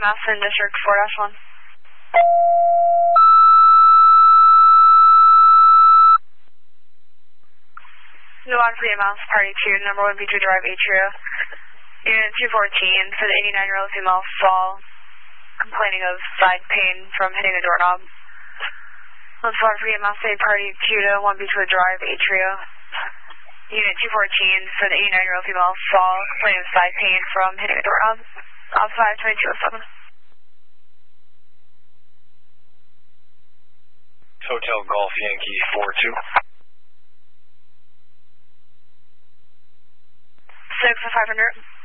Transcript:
Madison District 4-1. New on for EMS, Party 2, number 1 Beechwood Drive, Atria. Unit 214 for the 89-year-old female fall, complaining of side pain from hitting a doorknob. Let's go for EMS, Party 2 to 1 Beechwood Drive, Atria. Unit 214 for the 89-year-old female fall, complaining of side pain from hitting a doorknob. Outside 2207. Hotel Golf Yankee 42. 6 500.